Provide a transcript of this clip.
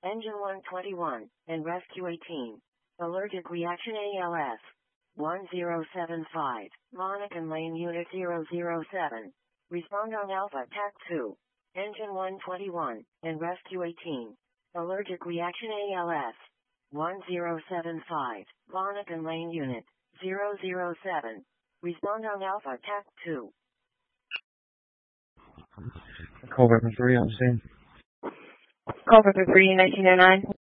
Engine 121, and Rescue 18. Allergic reaction ALS. 1075. Monacan Lane Unit 007. Respond on Alpha TAC 2. Engine 121, and Rescue 18. Allergic reaction ALS. 1075. Monacan Lane Unit 007. Respond on Alpha TAC 2. Call Record 3 on scene. Call Record 3, 1909.